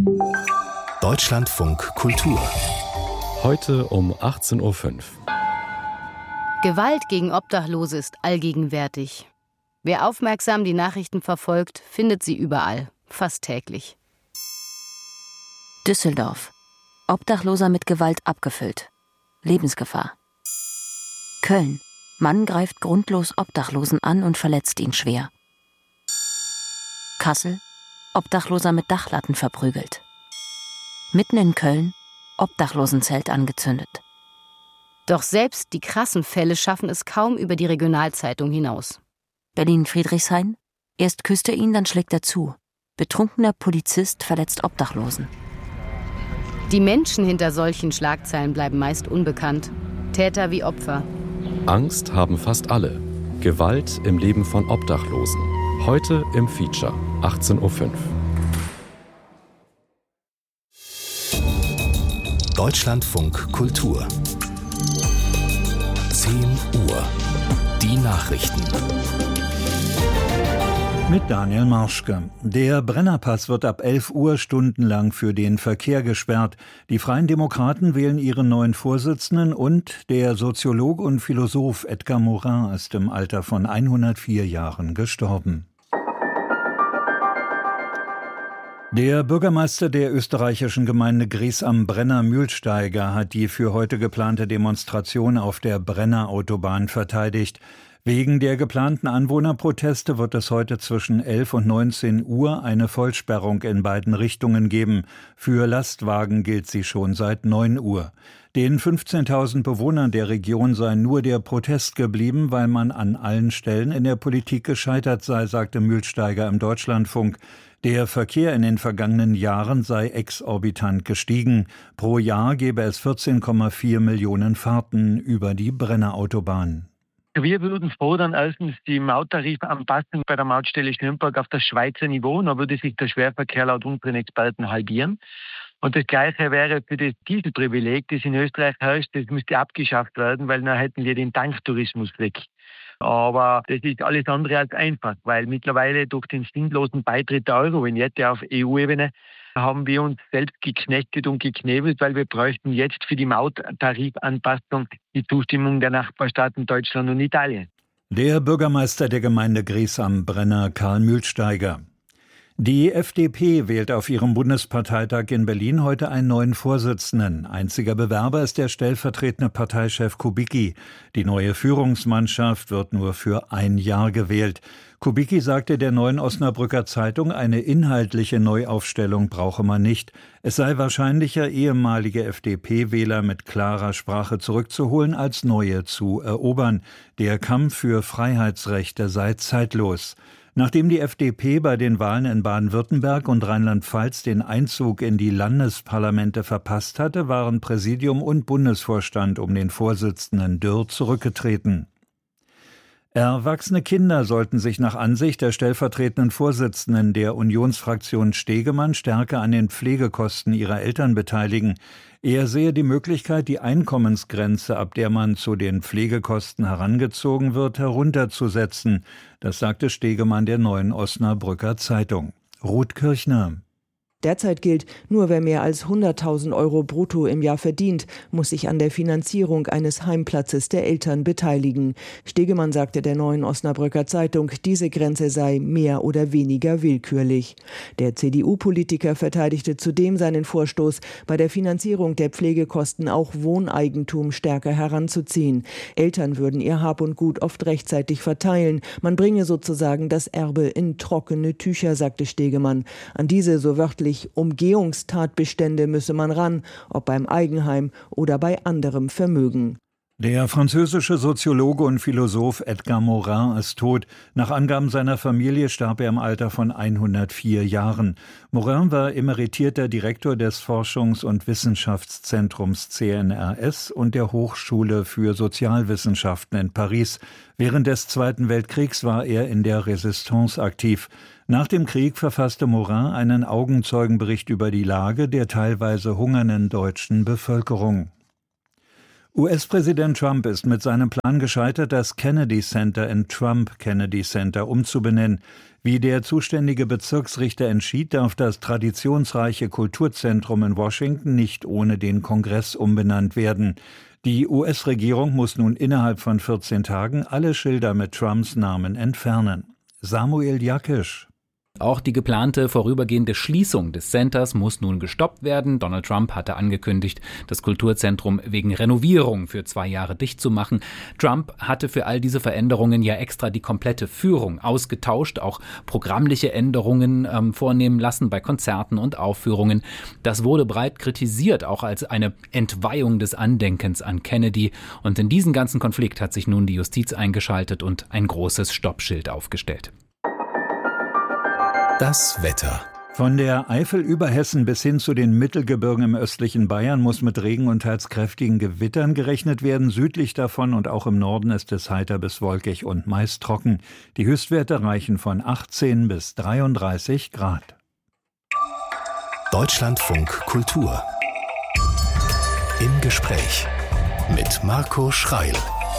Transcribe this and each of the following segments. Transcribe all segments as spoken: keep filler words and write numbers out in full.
Deutschlandfunk Kultur. Heute um achtzehn Uhr fünf. Gewalt gegen Obdachlose ist allgegenwärtig. Wer aufmerksam die Nachrichten verfolgt, findet sie überall, fast täglich. Düsseldorf. Obdachloser mit Gewalt abgefüllt. Lebensgefahr. Köln. Mann greift grundlos Obdachlosen an und verletzt ihn schwer. Kassel. Obdachloser mit Dachlatten verprügelt. Mitten in Köln. Obdachlosenzelt angezündet. Doch selbst die krassen Fälle schaffen es kaum über die Regionalzeitung hinaus. Berlin-Friedrichshain. Erst küsst er ihn, dann schlägt er zu. Betrunkener Polizist verletzt Obdachlosen. Die Menschen hinter solchen Schlagzeilen bleiben meist unbekannt. Täter wie Opfer. Angst haben fast alle. Gewalt im Leben von Obdachlosen. Heute im Feature, achtzehn Uhr fünf. Deutschlandfunk Kultur. zehn Uhr. Die Nachrichten. Mit Daniel Marschke. Der Brennerpass wird ab elf Uhr stundenlang für den Verkehr gesperrt. Die Freien Demokraten wählen ihren neuen Vorsitzenden und der Soziologe und Philosoph Edgar Morin ist im Alter von hundertvier Jahren gestorben. Der Bürgermeister der österreichischen Gemeinde Gries am Brenner Mühlsteiger hat die für heute geplante Demonstration auf der Brenner-Autobahn verteidigt. Wegen der geplanten Anwohnerproteste wird es heute zwischen elf und neunzehn Uhr eine Vollsperrung in beiden Richtungen geben. Für Lastwagen gilt sie schon seit neun Uhr. Den fünfzehntausend Bewohnern der Region sei nur der Protest geblieben, weil man an allen Stellen in der Politik gescheitert sei, sagte Mühlsteiger im Deutschlandfunk. Der Verkehr in den vergangenen Jahren sei exorbitant gestiegen. Pro Jahr gebe es vierzehn Komma vier Millionen Fahrten über die Brenner-Autobahn. Wir würden fordern, erstens die Mauttarifanpassung bei der Mautstelle Schnürnberg auf das Schweizer Niveau. Dann würde sich der Schwerverkehr laut unseren Experten halbieren. Und das Gleiche wäre für das Dieselprivileg, das in Österreich herrscht, das müsste abgeschafft werden, weil dann hätten wir den Tanktourismus weg. Aber das ist alles andere als einfach, weil mittlerweile durch den sinnlosen Beitritt der Euro-Vignette auf E U-Ebene haben wir uns selbst geknechtet und geknebelt, weil wir bräuchten jetzt für die Mauttarifanpassung die Zustimmung der Nachbarstaaten Deutschland und Italien. Der Bürgermeister der Gemeinde Gries am Brenner, Karl Mühlsteiger. Die F D P wählt auf ihrem Bundesparteitag in Berlin heute einen neuen Vorsitzenden. Einziger Bewerber ist der stellvertretende Parteichef Kubicki. Die neue Führungsmannschaft wird nur für ein Jahr gewählt. Kubicki sagte der Neuen Osnabrücker Zeitung, eine inhaltliche Neuaufstellung brauche man nicht. Es sei wahrscheinlicher, ehemalige F D P-Wähler mit klarer Sprache zurückzuholen, als neue zu erobern. Der Kampf für Freiheitsrechte sei zeitlos. Nachdem die F D P bei den Wahlen in Baden-Württemberg und Rheinland-Pfalz den Einzug in die Landesparlamente verpasst hatte, waren Präsidium und Bundesvorstand um den Vorsitzenden Dürr zurückgetreten. Erwachsene Kinder sollten sich nach Ansicht der stellvertretenden Vorsitzenden der Unionsfraktion Stegemann stärker an den Pflegekosten ihrer Eltern beteiligen. Er sehe die Möglichkeit, die Einkommensgrenze, ab der man zu den Pflegekosten herangezogen wird, herunterzusetzen. Das sagte Stegemann der Neuen Osnabrücker Zeitung. Ruth Kirchner. Derzeit gilt, nur wer mehr als hunderttausend Euro brutto im Jahr verdient, muss sich an der Finanzierung eines Heimplatzes der Eltern beteiligen. Stegemann sagte der Neuen Osnabrücker Zeitung, diese Grenze sei mehr oder weniger willkürlich. Der C D U-Politiker verteidigte zudem seinen Vorstoß, bei der Finanzierung der Pflegekosten auch Wohneigentum stärker heranzuziehen. Eltern würden ihr Hab und Gut oft rechtzeitig verteilen. Man bringe sozusagen das Erbe in trockene Tücher, sagte Stegemann. An diese so wörtlich Umgehungstatbestände müsse man ran, ob beim Eigenheim oder bei anderem Vermögen. Der französische Soziologe und Philosoph Edgar Morin ist tot. Nach Angaben seiner Familie starb er im Alter von hundertvier Jahren. Morin war emeritierter Direktor des Forschungs- und Wissenschaftszentrums C N R S und der Hochschule für Sozialwissenschaften in Paris. Während des Zweiten Weltkriegs war er in der Resistance aktiv. Nach dem Krieg verfasste Morin einen Augenzeugenbericht über die Lage der teilweise hungernden deutschen Bevölkerung. U S-Präsident Trump ist mit seinem Plan gescheitert, das Kennedy Center in Trump Kennedy Center umzubenennen. Wie der zuständige Bezirksrichter entschied, darf das traditionsreiche Kulturzentrum in Washington nicht ohne den Kongress umbenannt werden. Die U S-Regierung muss nun innerhalb von vierzehn Tagen alle Schilder mit Trumps Namen entfernen. Samuel Jakisch. Auch die geplante vorübergehende Schließung des Centers muss nun gestoppt werden. Donald Trump hatte angekündigt, das Kulturzentrum wegen Renovierung für zwei Jahre dicht zu machen. Trump hatte für all diese Veränderungen ja extra die komplette Führung ausgetauscht, auch programmliche Änderungen ähm, vornehmen lassen bei Konzerten und Aufführungen. Das wurde breit kritisiert, auch als eine Entweihung des Andenkens an Kennedy. Und in diesen ganzen Konflikt hat sich nun die Justiz eingeschaltet und ein großes Stoppschild aufgestellt. Das Wetter. Von der Eifel über Hessen bis hin zu den Mittelgebirgen im östlichen Bayern muss mit Regen und teils kräftigen Gewittern gerechnet werden. Südlich davon und auch im Norden ist es heiter bis wolkig und meist trocken. Die Höchstwerte reichen von achtzehn bis dreiunddreißig Grad. Deutschlandfunk Kultur. Im Gespräch mit Marco Schreil.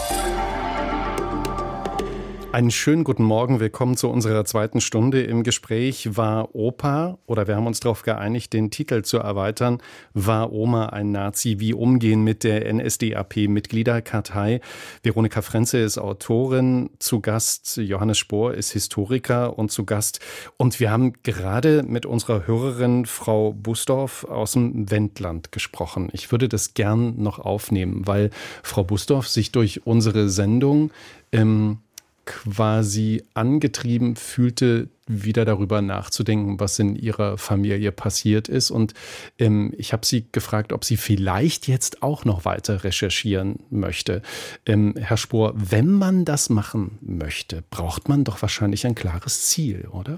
Einen schönen guten Morgen, willkommen zu unserer zweiten Stunde. Im Gespräch war Opa, oder wir haben uns darauf geeinigt, den Titel zu erweitern, war Oma ein Nazi? Wie umgehen mit der N S D A P-Mitgliederkartei? Veronika Frenze ist Autorin, zu Gast Johannes Spohr ist Historiker und zu Gast. Und wir haben gerade mit unserer Hörerin Frau Busdorf aus dem Wendland gesprochen. Ich würde das gern noch aufnehmen, weil Frau Busdorf sich durch unsere Sendung ähm, quasi angetrieben fühlte, wieder darüber nachzudenken, was in ihrer Familie passiert ist. Und ähm, ich habe sie gefragt, ob sie vielleicht jetzt auch noch weiter recherchieren möchte. Ähm, Herr Spohr, wenn man das machen möchte, braucht man doch wahrscheinlich ein klares Ziel, oder?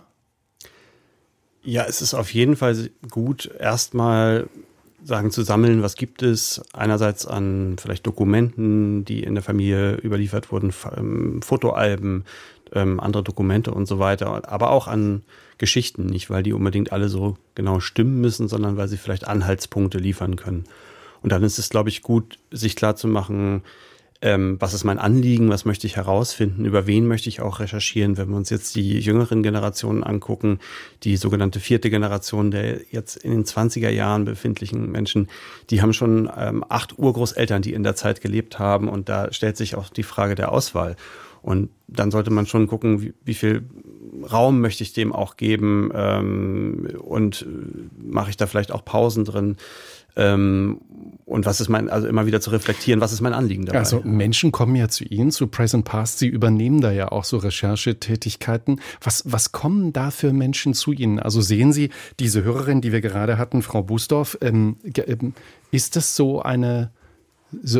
Ja, es ist auf jeden Fall gut, erstmal sagen zu sammeln, was gibt es einerseits an vielleicht Dokumenten, die in der Familie überliefert wurden, ähm, Fotoalben, ähm, andere Dokumente und so weiter, aber auch an Geschichten, nicht weil die unbedingt alle so genau stimmen müssen, sondern weil sie vielleicht Anhaltspunkte liefern können. Und dann ist es, glaube ich, gut, sich klarzumachen, Ähm, was ist mein Anliegen, was möchte ich herausfinden, über wen möchte ich auch recherchieren. Wenn wir uns jetzt die jüngeren Generationen angucken, die sogenannte vierte Generation der jetzt in den zwanziger Jahren befindlichen Menschen, die haben schon ähm, acht Urgroßeltern, die in der Zeit gelebt haben, und da stellt sich auch die Frage der Auswahl. Und dann sollte man schon gucken, wie, wie viel Raum möchte ich dem auch geben, ähm, und äh, mache ich da vielleicht auch Pausen drin. Ähm, und was ist mein, also immer wieder zu reflektieren, was ist mein Anliegen dabei? Also Menschen kommen ja zu Ihnen, zu Present Past, Sie übernehmen da ja auch so Recherchetätigkeiten. Was, was kommen da für Menschen zu Ihnen? Also sehen Sie, diese Hörerin, die wir gerade hatten, Frau Busdorf, ähm, ist das so eine, so,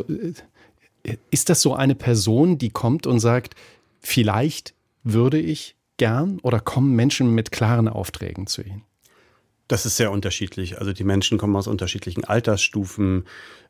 ist das so eine Person, die kommt und sagt, vielleicht würde ich gern, oder kommen Menschen mit klaren Aufträgen zu Ihnen? Das ist sehr unterschiedlich. Also die Menschen kommen aus unterschiedlichen Altersstufen,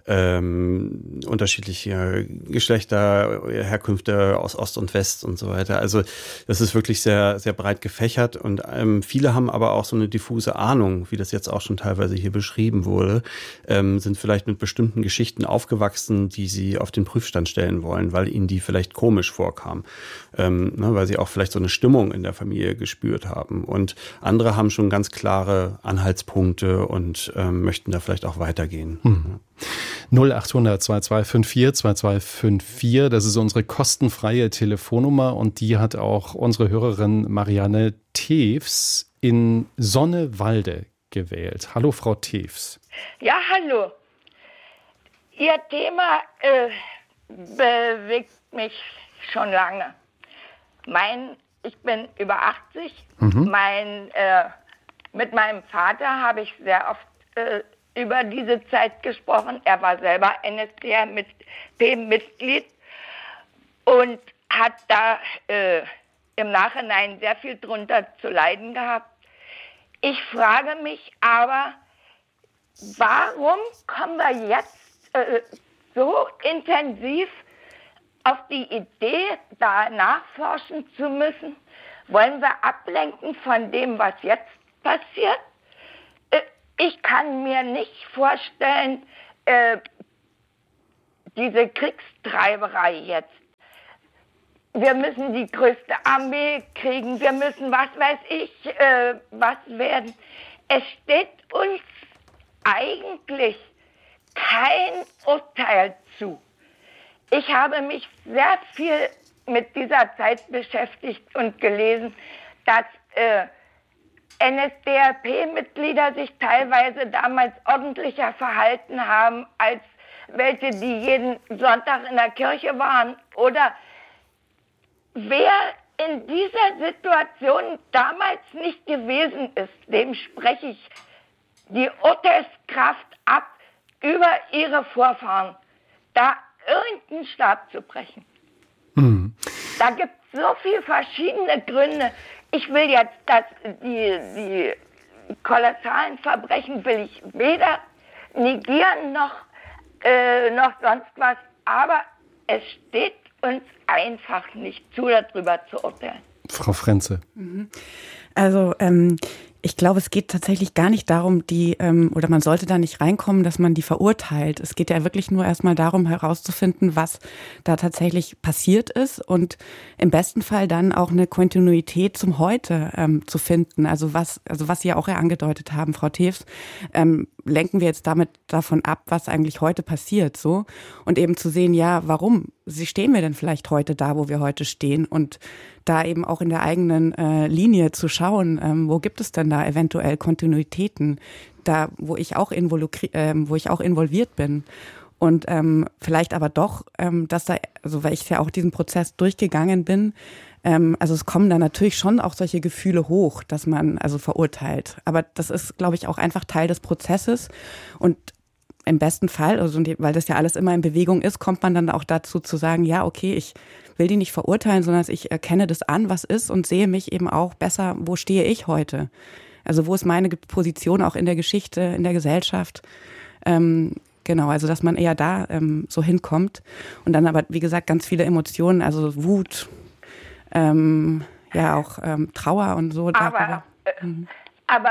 ähm, unterschiedliche Geschlechter, Herkünfte aus Ost und West und so weiter. Also das ist wirklich sehr, sehr breit gefächert, und ähm, viele haben aber auch so eine diffuse Ahnung, wie das jetzt auch schon teilweise hier beschrieben wurde, ähm, sind vielleicht mit bestimmten Geschichten aufgewachsen, die sie auf den Prüfstand stellen wollen, weil ihnen die vielleicht komisch vorkamen, ähm, ne, weil sie auch vielleicht so eine Stimmung in der Familie gespürt haben. Und andere haben schon ganz klare Anhaltspunkte und ähm, möchten da vielleicht auch weitergehen. Hm. null acht hundert zwei zwei fünf vier zwei zwei fünf vier, das ist unsere kostenfreie Telefonnummer, und die hat auch unsere Hörerin Marianne Tews in Sonnewalde gewählt. Hallo, Frau Tews. Ja, hallo. Ihr Thema äh, bewegt mich schon lange. Mein, ich bin über achtzig. Mhm. Mein, äh, mit meinem Vater habe ich sehr oft äh, über diese Zeit gesprochen. Er war selber N S D A P-Mitglied und hat da äh, im Nachhinein sehr viel drunter zu leiden gehabt. Ich frage mich aber, warum kommen wir jetzt äh, so intensiv auf die Idee, da nachforschen zu müssen? Wollen wir ablenken von dem, was jetzt passiert? Ich kann mir nicht vorstellen, äh, diese Kriegstreiberei jetzt. Wir müssen die größte Armee kriegen, wir müssen, was weiß ich, äh, was werden. Es steht uns eigentlich kein Urteil zu. Ich habe mich sehr viel mit dieser Zeit beschäftigt und gelesen, dass äh, N S D A P-Mitglieder sich teilweise damals ordentlicher verhalten haben, als welche, die jeden Sonntag in der Kirche waren. Oder wer in dieser Situation damals nicht gewesen ist, dem spreche ich die Urteilskraft ab, über ihre Vorfahren da irgendeinen Stab zu brechen. Mhm. Da gibt es so viele verschiedene Gründe. Ich will jetzt, dass die, die kolossalen Verbrechen will ich weder negieren noch, äh, noch sonst was, aber es steht uns einfach nicht zu, darüber zu urteilen. Frau Frenze. Also ähm, ich glaube, es geht tatsächlich gar nicht darum, die ähm, oder man sollte da nicht reinkommen, dass man die verurteilt. Es geht ja wirklich nur erstmal darum, herauszufinden, was da tatsächlich passiert ist und im besten Fall dann auch eine Kontinuität zum Heute ähm, zu finden. Also was, also was Sie ja auch ja angedeutet haben, Frau Tews, ähm, lenken wir jetzt damit davon ab, was eigentlich heute passiert, so und eben zu sehen, ja, warum sie stehen wir denn vielleicht heute da, wo wir heute stehen und da eben auch in der eigenen äh, Linie zu schauen, ähm, wo gibt es denn da eventuell Kontinuitäten, da wo ich auch involukri- äh, wo ich auch involviert bin und ähm, vielleicht aber doch, ähm, dass da, also weil ich ja auch diesen Prozess durchgegangen bin, ähm, also es kommen da natürlich schon auch solche Gefühle hoch, dass man also verurteilt, aber das ist, glaube ich, auch einfach Teil des Prozesses und im besten Fall, also weil das ja alles immer in Bewegung ist, kommt man dann auch dazu zu sagen, ja, okay, ich will die nicht verurteilen, sondern ich erkenne das an, was ist und sehe mich eben auch besser, wo stehe ich heute? Also wo ist meine Position auch in der Geschichte, in der Gesellschaft? Ähm, genau, also dass man eher da ähm, so hinkommt und dann aber, wie gesagt, ganz viele Emotionen, also Wut, ähm, ja auch ähm, Trauer und so. Aber, darüber. Äh, aber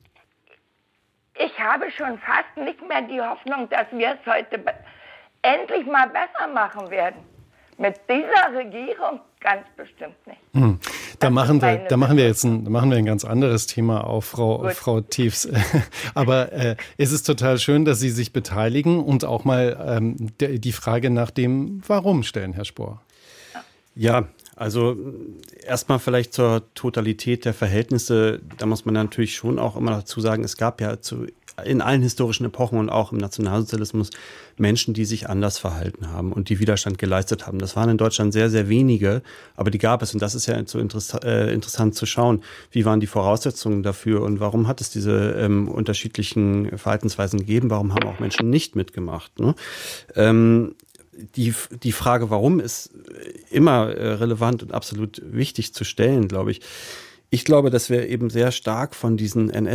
ich habe schon fast nicht mehr die Hoffnung, dass wir es heute be- endlich mal besser machen werden. Mit dieser Regierung ganz bestimmt nicht. Hm. Da machen wir, da machen wir jetzt ein, da machen wir ein ganz anderes Thema auf, Frau, Frau Tews. Aber äh, es ist total schön, dass Sie sich beteiligen und auch mal ähm, de, die Frage nach dem Warum stellen, Herr Spohr. Ja, also erstmal vielleicht zur Totalität der Verhältnisse. Da muss man natürlich schon auch immer dazu sagen, es gab ja zu in allen historischen Epochen und auch im Nationalsozialismus Menschen, die sich anders verhalten haben und die Widerstand geleistet haben. Das waren in Deutschland sehr, sehr wenige, aber die gab es. Und das ist ja so interess- äh, interessant zu schauen, wie waren die Voraussetzungen dafür und warum hat es diese ähm, unterschiedlichen Verhaltensweisen gegeben? Warum haben auch Menschen nicht mitgemacht? Ne? Ähm, die, die Frage, warum, ist immer äh, relevant und absolut wichtig zu stellen, glaube ich. Ich glaube, dass wir eben sehr stark von diesen N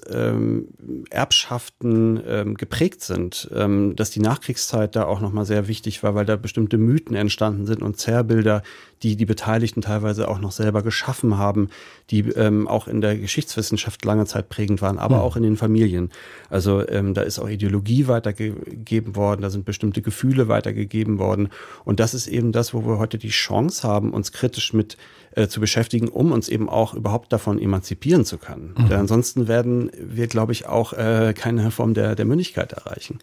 S-Erbschaften ähm, ähm, geprägt sind, ähm, dass die Nachkriegszeit da auch nochmal sehr wichtig war, weil da bestimmte Mythen entstanden sind und Zerrbilder, die die Beteiligten teilweise auch noch selber geschaffen haben, die ähm, auch in der Geschichtswissenschaft lange Zeit prägend waren, aber mhm. auch in den Familien. Also ähm, da ist auch Ideologie weitergegeben worden, da sind bestimmte Gefühle weitergegeben worden und das ist eben das, wo wir heute die Chance haben, uns kritisch mit äh, zu beschäftigen, um uns eben auch überhaupt davon emanzipieren zu können. Mhm. Denn ansonsten werden wir, glaube ich, auch äh, keine Form der, der Mündigkeit erreichen.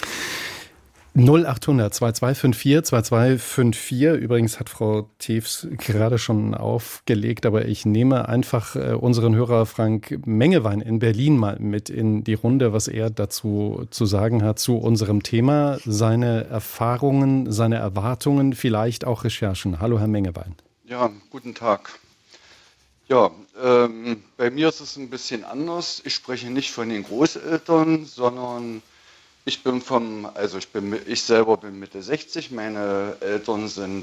null achthundert zwei zwei fünf vier zwei zwei fünf vier. Übrigens hat Frau Tews gerade schon aufgelegt, aber ich nehme einfach äh, unseren Hörer Frank Mengewein in Berlin mal mit in die Runde, was er dazu zu sagen hat zu unserem Thema, seine Erfahrungen, seine Erwartungen, vielleicht auch Recherchen. Hallo, Herr Mengewein. Ja, guten Tag. Ja, ähm, bei mir ist es ein bisschen anders. Ich spreche nicht von den Großeltern, sondern ich bin vom, also ich bin, ich selber bin Mitte sechzig. Meine Eltern sind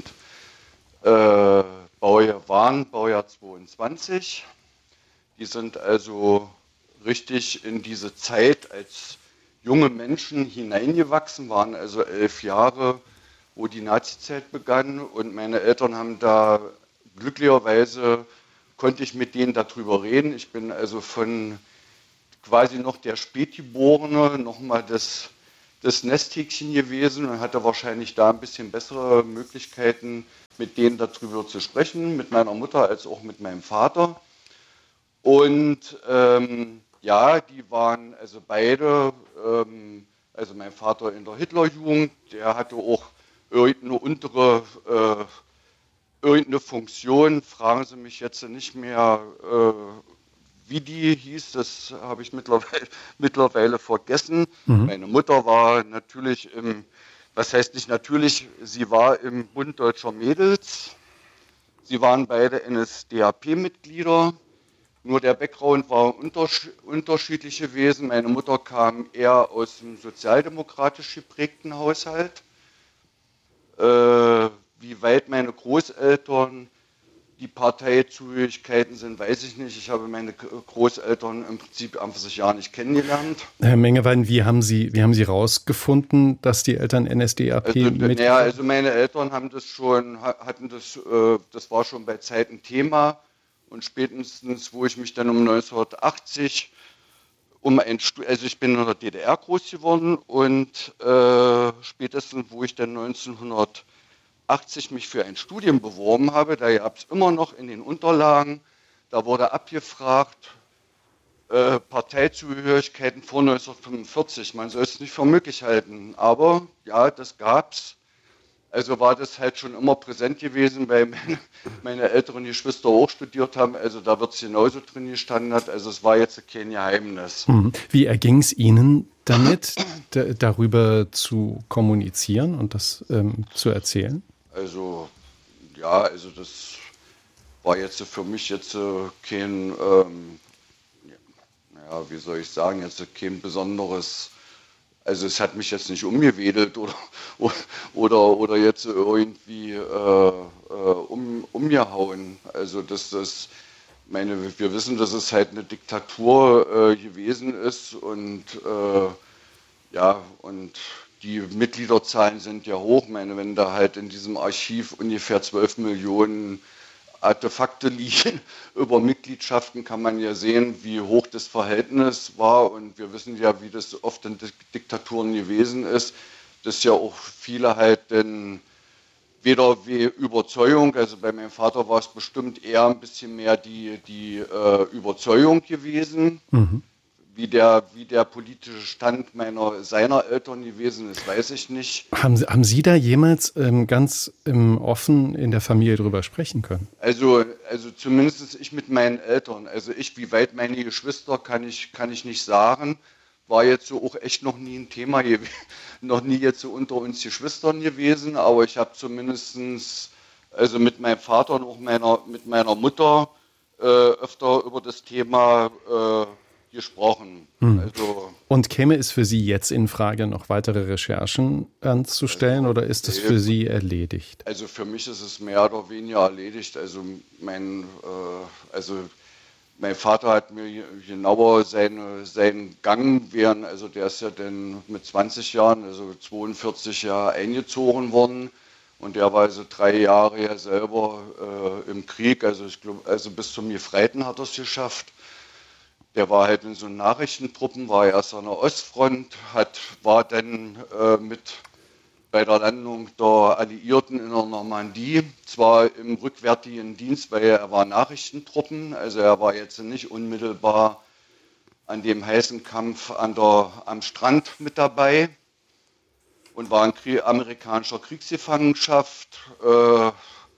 äh, Baujahr, waren Baujahr zweiundzwanzig. Die sind also richtig in diese Zeit als junge Menschen hineingewachsen, waren also elf Jahre, wo die Nazizeit begann. Und meine Eltern haben da glücklicherweise konnte ich mit denen darüber reden. Ich bin also von quasi noch der Spätgeborene, nochmal das das Nesthäkchen gewesen und hatte wahrscheinlich da ein bisschen bessere Möglichkeiten, mit denen darüber zu sprechen, mit meiner Mutter als auch mit meinem Vater. Und ähm, ja, die waren also beide, ähm, also mein Vater in der Hitlerjugend, der hatte auch irgendeine untere, äh, irgendeine Funktion, fragen Sie mich jetzt nicht mehr, äh, wie die hieß, das habe ich mittlerweile, mittlerweile vergessen. Mhm. Meine Mutter war natürlich im, was heißt nicht natürlich, sie war im Bund Deutscher Mädels. Sie waren beide N S D A P-Mitglieder. Nur der Background war untersch- unterschiedlich gewesen. Meine Mutter kam eher aus einem sozialdemokratisch geprägten Haushalt. Äh, wie weit meine Großeltern die Parteizugehörigkeiten sind, weiß ich nicht. Ich habe meine Großeltern im Prinzip einfach sich ja nicht kennengelernt. Herr Mengewein, wie haben Sie, wie haben Sie rausgefunden, dass die Eltern N S D A P also, mit? Ja, also meine Eltern haben das schon, hatten das, das war schon bei Zeiten Thema. Und spätestens, wo ich mich dann um neunzehnhundertachtzig, um ein, also ich bin in der D D R groß geworden und äh, spätestens, wo ich dann neunzehnhundertachtzig mich für ein Studium beworben habe, da gab es immer noch in den Unterlagen, da wurde abgefragt, äh, Parteizugehörigkeiten vor neunzehnhundertfünfundvierzig. Man soll es nicht für möglich halten, aber ja, das gab's. Also war das halt schon immer präsent gewesen, weil meine, meine älteren Geschwister auch studiert haben. Also da wird es genauso drin gestanden. Also es war jetzt kein Geheimnis. Wie erging es Ihnen damit, d- darüber zu kommunizieren und das ähm, zu erzählen? Also ja, also das war jetzt für mich jetzt kein, ähm, ja, wie soll ich sagen, jetzt kein besonderes. Also es hat mich jetzt nicht umgewedelt oder, oder, oder jetzt irgendwie äh, um, umgehauen. Also dass das, meine, wir wissen, dass es halt eine Diktatur äh, gewesen ist und äh, ja, und die Mitgliederzahlen sind ja hoch. Ich meine, wenn da halt in diesem Archiv ungefähr zwölf Millionen Artefakte liegen über Mitgliedschaften, kann man ja sehen, wie hoch das Verhältnis war. Und wir wissen ja, wie das oft in Diktaturen gewesen ist, dass ja auch viele halt dann weder wie Überzeugung, also bei meinem Vater war es bestimmt eher ein bisschen mehr die, die äh, Überzeugung gewesen. Mhm. Wie der, wie der politische Stand meiner, seiner Eltern gewesen ist, weiß ich nicht. Haben, haben Sie da jemals ähm, ganz ähm, offen in der Familie drüber sprechen können? Also, also zumindest ich mit meinen Eltern. Also ich, wie weit meine Geschwister, kann ich, kann ich nicht sagen. War jetzt so auch echt noch nie ein Thema, noch nie jetzt so unter uns Geschwistern gewesen. Aber ich habe zumindest also mit meinem Vater und auch meiner, mit meiner Mutter äh, öfter über das Thema äh, gesprochen. Hm. Also, und käme es für Sie jetzt in Frage, noch weitere Recherchen anzustellen also, oder ist das für Sie erledigt? Also für mich ist es mehr oder weniger erledigt. Also mein, äh, also mein Vater hat mir genauer seine, seinen Gang während, also der ist ja dann mit zwanzig Jahren, also zweiundvierzig Jahre eingezogen worden. Und der war also drei Jahre ja selber äh, im Krieg, also ich glaube, also bis zum Gefreiten hat er es geschafft. Der war halt in so Nachrichtentruppen, war erst an der Ostfront, hat, war dann äh, mit bei der Landung der Alliierten in der Normandie, zwar im rückwärtigen Dienst, weil er war Nachrichtentruppen, also er war jetzt nicht unmittelbar an dem heißen Kampf an der, am Strand mit dabei und war in Krieg, amerikanischer Kriegsgefangenschaft. Äh,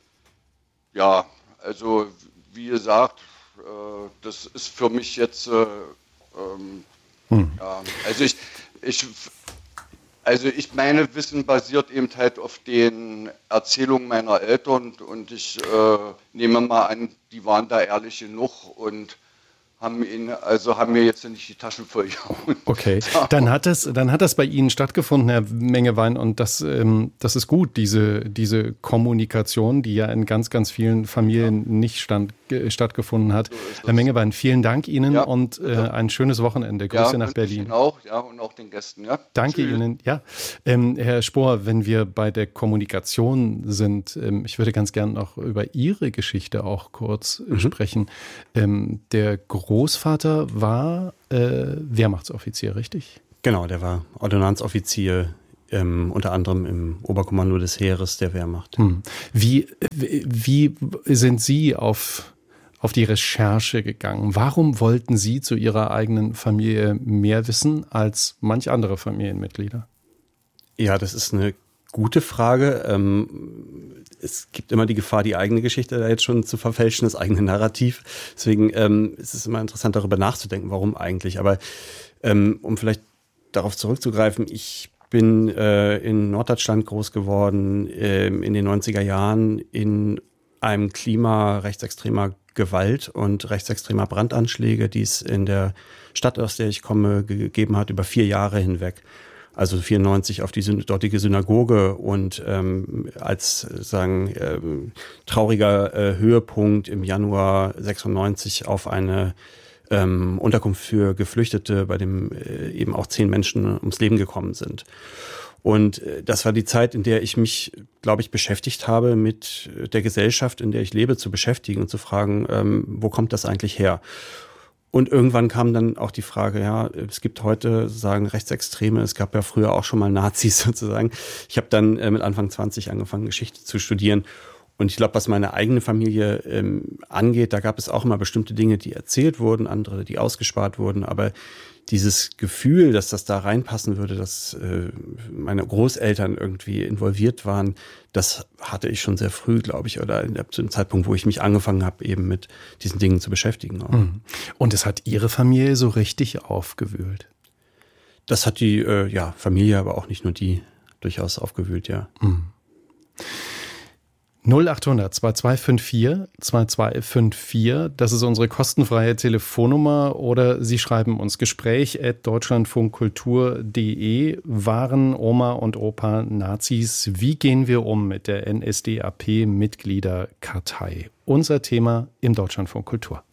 ja, also wie gesagt, das ist für mich jetzt, äh, ähm, hm. ja, also ich, ich, also ich meine Wissen basiert eben halt auf den Erzählungen meiner Eltern und ich äh, nehme mal an, die waren da ehrlich genug und haben ihn, also haben mir jetzt nicht die Taschen voll gehauen. Okay, dann hat das, dann hat das bei Ihnen stattgefunden, Herr Mengewein, und das, ähm, das ist gut, diese, diese Kommunikation, die ja in ganz, ganz vielen Familien ja. nicht stand, äh, stattgefunden hat. So Herr Mengewein, vielen Dank Ihnen ja, und äh, ein schönes Wochenende. Grüße ja, nach Berlin. Ihnen auch, ja, und auch den Gästen. Ja. Danke Tschüss. Ihnen. Ja, ähm, Herr Spohr, wenn wir bei der Kommunikation sind, ähm, ich würde ganz gern noch über Ihre Geschichte auch kurz mhm. sprechen. Ähm, der Großvater war äh, Wehrmachtsoffizier, richtig? Genau, der war Ordonnanzoffizier, ähm, unter anderem im Oberkommando des Heeres der Wehrmacht. Hm. Wie, wie sind Sie auf, auf die Recherche gegangen? Warum wollten Sie zu Ihrer eigenen Familie mehr wissen als manch andere Familienmitglieder? Ja, das ist eine gute Frage. Ähm, es gibt immer die Gefahr, die eigene Geschichte da jetzt schon zu verfälschen, das eigene Narrativ. Deswegen ähm, ist es immer interessant, darüber nachzudenken, warum eigentlich. Aber ähm, um vielleicht darauf zurückzugreifen, ich bin äh, in Norddeutschland groß geworden, äh, in den neunziger Jahren in einem Klima rechtsextremer Gewalt und rechtsextremer Brandanschläge, die es in der Stadt, aus der ich komme, gegeben hat, über vier Jahre hinweg. Also vierundneunzig auf die dortige Synagoge und ähm, als sagen ähm, trauriger äh, Höhepunkt im Januar sechsundneunzig auf eine ähm, Unterkunft für Geflüchtete, bei dem äh, eben auch zehn Menschen ums Leben gekommen sind. Und äh, das war die Zeit, in der ich mich, glaube ich, beschäftigt habe, mit der Gesellschaft, in der ich lebe, zu beschäftigen und zu fragen, ähm, wo kommt das eigentlich her? Und irgendwann kam dann auch die Frage, ja, es gibt heute sozusagen Rechtsextreme, es gab ja früher auch schon mal Nazis sozusagen. Ich habe dann äh, mit Anfang zwanzig angefangen, Geschichte zu studieren. Und ich glaube, was meine eigene Familie ähm, angeht, da gab es auch immer bestimmte Dinge, die erzählt wurden, andere, die ausgespart wurden. Aber dieses Gefühl, dass das da reinpassen würde, dass äh, meine Großeltern irgendwie involviert waren, das hatte ich schon sehr früh, glaube ich, oder zu dem Zeitpunkt, wo ich mich angefangen habe, eben mit diesen Dingen zu beschäftigen. Auch. Und es hat Ihre Familie so richtig aufgewühlt? Das hat die äh, ja, Familie, aber auch nicht nur die, durchaus aufgewühlt, ja. Mhm. null achthundert zwei zwei fünf vier zwei zwei fünf vier, das ist unsere kostenfreie Telefonnummer, oder Sie schreiben uns gespräch at deutschlandfunkkultur punkt de. Waren Oma und Opa Nazis? Wie gehen wir um mit der N S D A P-Mitgliederkartei? Unser Thema im Deutschlandfunk Kultur.